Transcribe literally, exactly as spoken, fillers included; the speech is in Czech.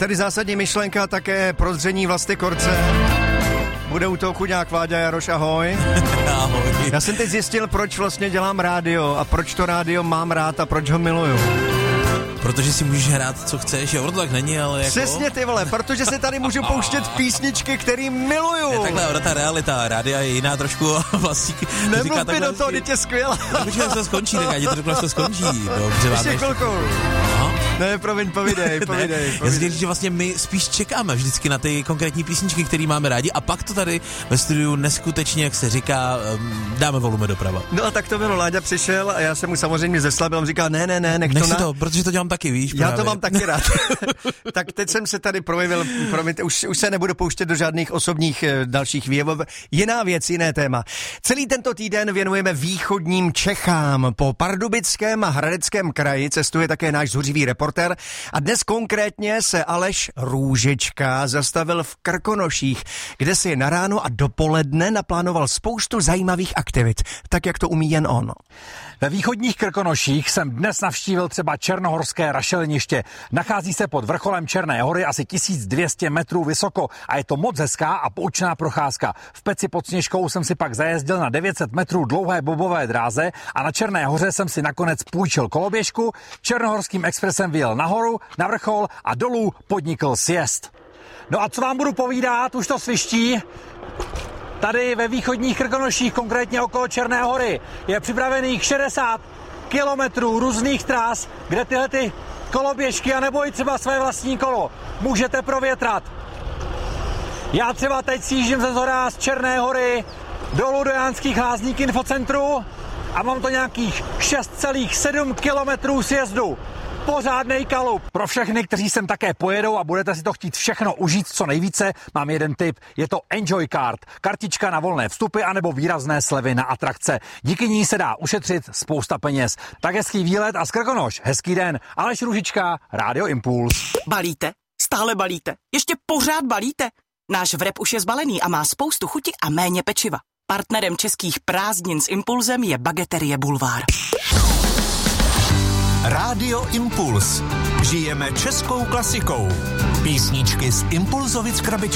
tady zásadní myšlenka, také prozření Vlasty Korce. Bude u toho Chuďák Váďa Jaroš, ahoj. Ahoj. Já jsem teď zjistil, proč vlastně dělám rádio a proč to rádio mám rád a proč ho miluju. Protože si můžeš hrát, co chceš, jo, to tak není, ale jako... Přesně, ty vole, protože si tady můžu pouštět písničky, který miluju. Je takhle, ona ta realita, rádia je jiná trošku, vlastně... Nemluv mi do toho, teď je skvělá. Protože to skončí, tak já ti to řeknu, až to skončí. Dobře, ještě chvilku. Ne, promiň, povídej, povídej, ne, povídej. Já si že vlastně my spíš čekáme vždycky na ty konkrétní písničky, které máme rádi a pak to tady ve studiu neskutečně, jak se říká, dáme volume doprava. No a tak to bylo, Láďa přišel a já jsem mu samozřejmě zeslabil, on říká, ne, ne, ne, nech, nech to na... na... to, protože to dělám taky, víš. Já to mám taky rád. Tak teď jsem se tady projevil, promiňte, už, už se nebudu pouštět do žádných osobních e, dalších výjevů. Jiná věc, jiné téma. Celý tento týden věnujeme východním Čechám. Po Pardubickém a Hradeckém kraji cestuje také náš zuřivý reportér a dnes konkrétně se Aleš Růžička zastavil v Krkonoších, kde si na ráno a dopoledne naplánoval spoustu zajímavých aktivit, tak jak to umí jen on. Ve východních Krkonoších jsem dnes navštívil třeba Černohorské rašeliniště. Nachází se pod vrcholem Černé hory asi tisíc dvě stě metrů vysoko a je to moc hezká a poučná procházka. V Peci pod Sněžkou jsem si pak zajezdil na devět set metrů dlouhé bobové dráze a na Černé hoře jsem si nakonec půjčil koloběžku, Černohorským expresem vyjel nahoru, na vrchol a dolů podnikl sjezd. No a co vám budu povídat, už to sviští. Tady ve východních Krkonoších, konkrétně okolo Černé hory, je připravených šedesát kilometrů různých tras, kde tyhle ty koloběžky, anebo i třeba své vlastní kolo, můžete provětrat. Já třeba teď sjíždím ze zhora z Černé hory dolů do Jánských Lázní k infocentru a mám to nějakých šest celá sedm kilometrů sjezdu. Pořádnej kalup. Pro všechny, kteří sem také pojedou a budete si to chtít všechno užít co nejvíce, mám jeden tip. Je to Enjoy Card. Kartička na volné vstupy anebo výrazné slevy na atrakce. Díky ní se dá ušetřit spousta peněz. Tak hezký výlet a z Krkonoš hezký den. Aleš Růžička, Rádio Impuls. Balíte? Stále balíte? Ještě pořád balíte? Náš vrep už je zbalený a má spoustu chuti a méně pečiva. Partnerem českých prázdnin s Impulzem je Bageterie Bulvár. Rádio Impuls. Žijeme českou klasikou. Písničky z Impulzovic krabičky.